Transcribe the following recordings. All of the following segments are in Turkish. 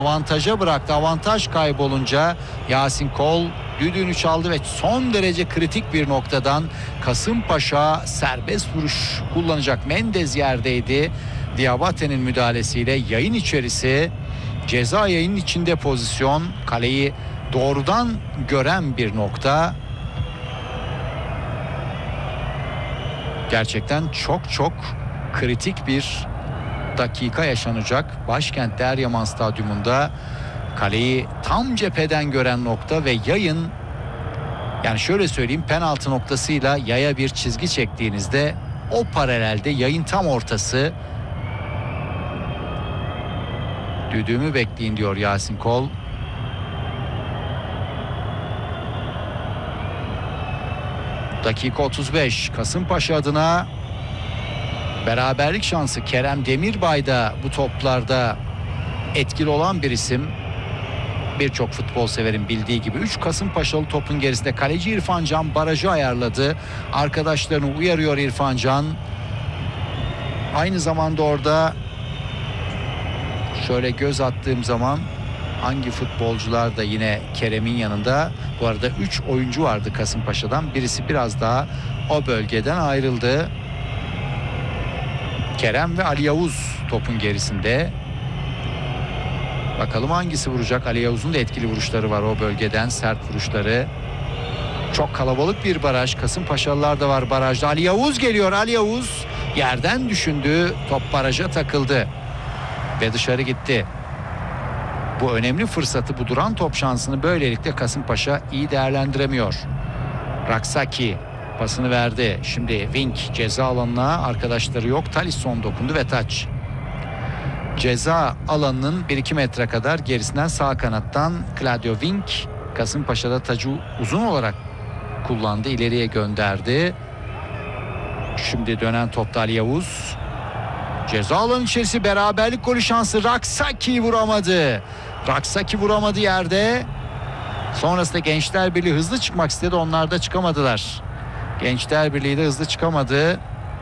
Avantaja bıraktı. Avantaj kaybolunca Yasin Kol düdüğünü çaldı ve son derece kritik bir noktadan Kasımpaşa serbest vuruş kullanacak. Mendez yerdeydi. Diabate'nin müdahalesiyle yayın içerisi, ceza yayının içinde pozisyon, kaleyi doğrudan gören bir nokta. Gerçekten çok kritik bir dakika yaşanacak. Başkent Eryaman Stadyumunda kaleyi tam cepheden gören nokta ve yayın, yani şöyle söyleyeyim, penaltı noktasıyla yaya bir çizgi çektiğinizde o paralelde yayın tam ortası. Düdüğümü bekleyin diyor Yasin Kol. Dakika 35. Kasımpaşa adına beraberlik şansı. Kerem Demirbay da bu toplarda etkili olan bir isim. Birçok futbol severin bildiği gibi 3 Kasımpaşalı topun gerisinde kaleci İrfan Can barajı ayarladı. Arkadaşlarını uyarıyor İrfan Can. Aynı zamanda orada şöyle göz attığım zaman hangi futbolcular da yine Kerem'in yanında, bu arada 3 oyuncu vardı Kasımpaşa'dan. Birisi biraz daha o bölgeden ayrıldı. Kerem ve Ali Yavuz topun gerisinde. Bakalım hangisi vuracak? Ali Yavuz'un da etkili vuruşları var o bölgeden, sert vuruşları. Çok kalabalık bir baraj. Kasımpaşalılar da var barajda. Ali Yavuz geliyor. Ali Yavuz yerden düşündü. Top baraja takıldı ve dışarı gitti. Bu önemli fırsatı, bu duran top şansını böylelikle Kasımpaşa iyi değerlendiremiyor. Raksaki pasını verdi. Şimdi Wink ceza alanına, arkadaşları yok. Talisson dokundu ve taç. Ceza alanının 1-2 metre kadar gerisinden sağ kanattan Claudio Wink Kasımpaşa'da tacı uzun olarak kullandı. İleriye gönderdi. Şimdi dönen topta Ali Yavuz. Ceza alanı içerisi, beraberlik golü şansı. Raksaki vuramadı. Raksaki vuramadı yerde. Sonrasında Gençler Birliği hızlı çıkmak istedi. Onlar da çıkamadılar. Gençler Birliği de hızlı çıkamadı.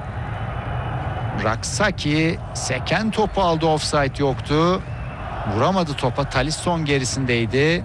Raksaki seken topu aldı. Offside yoktu. Vuramadı topa. Talisson gerisindeydi.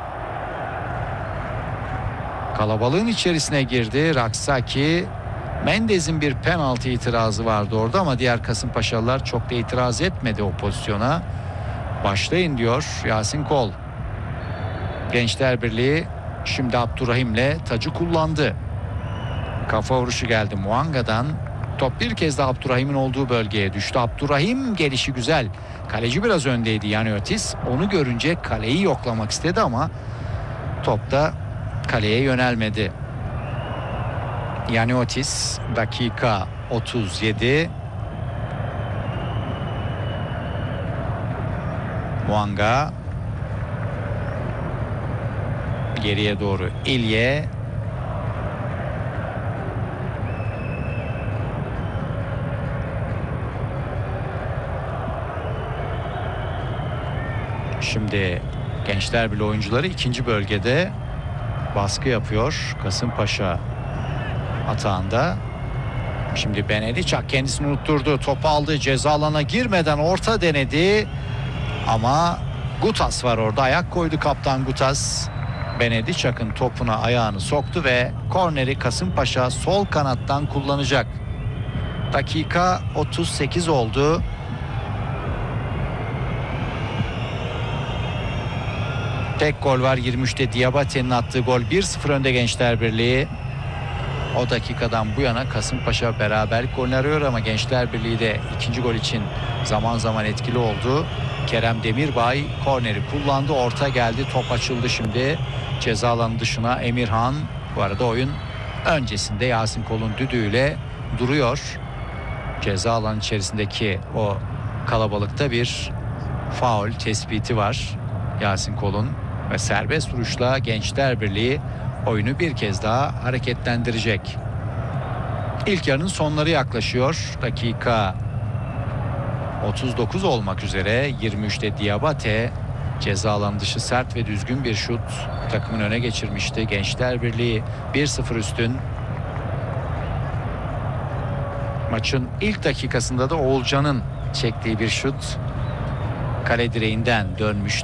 Kalabalığın içerisine girdi Raksaki. Mendez'in bir penaltı itirazı vardı orada ama diğer Kasımpaşalılar çok da itiraz etmedi o pozisyona. Başlayın diyor Yasin Kol. Gençler Birliği şimdi Abdurrahim'le tacı kullandı. Kafa vuruşu geldi Muanga'dan. Top bir kez daha Abdurrahim'in olduğu bölgeye düştü. Abdurrahim gelişi güzel. Kaleci biraz öndeydi Yaniotis. Onu görünce kaleyi yoklamak istedi ama top da kaleye yönelmedi. Yaniotis dakika 37. Muanga geriye doğru İlye. Şimdi Gençler Birliği oyuncuları ikinci bölgede baskı yapıyor Kasımpaşa atağında. Şimdi Benediçak kendisini unutturdu. Topu aldı, ceza alanına girmeden orta denedi. Ama Gutas var orada. Ayak koydu kaptan Gutas. Benediçak'ın topuna ayağını soktu ve korneri Kasımpaşa sol kanattan kullanacak. Dakika 38 oldu. Tek gol var 23'te, Diabate'nin attığı gol. 1-0 önde Gençler Birliği. O dakikadan bu yana Kasımpaşa beraberlik golünü arıyor ama Gençler Birliği de ikinci gol için zaman zaman etkili oldu. Kerem Demirbay korneri kullandı. Orta geldi. Top açıldı şimdi. Ceza alanı dışına Emirhan. Bu arada oyun öncesinde Yasin Kol'un düdüğüyle duruyor. Ceza alanı içerisindeki o kalabalıkta bir faul tespiti var Yasin Kol'un ve serbest vuruşla Gençler Birliği oyunu bir kez daha hareketlendirecek. İlk yarının sonları yaklaşıyor. Dakika 39 olmak üzere. 23'te Diabate ceza alanı dışı sert ve düzgün bir şut takımın öne geçirmişti. Gençler Birliği 1-0 üstün. Maçın ilk dakikasında da Oğulcan'ın çektiği bir şut kale direğinden dönmüştü.